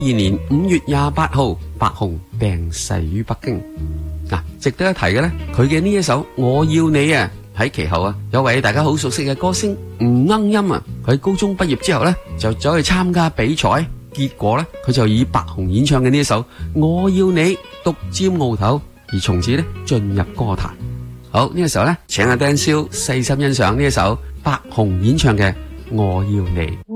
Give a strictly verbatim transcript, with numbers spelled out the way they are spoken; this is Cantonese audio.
二年五月廿八號，白虹病逝於北京。嗱、啊，值得一提嘅咧，佢嘅呢一首《我要你》啊，喺其後啊，有位大家好熟悉嘅歌星吳鶯音啊，佢高中畢業之後咧，就走去參加比賽，結果咧，佢就以白虹演唱嘅呢一首《我要你》獨佔鰲頭，而從此咧進入歌壇。好，呢個時候咧，請阿 Dan 蕭細心欣賞呢一首白虹演唱嘅《我要你》。